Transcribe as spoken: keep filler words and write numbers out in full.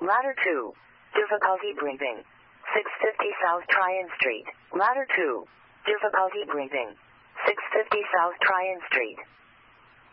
Ladder two. Difficulty breathing. six fifty South Tryon Street. Ladder two. Difficulty breathing. six fifty South Tryon Street.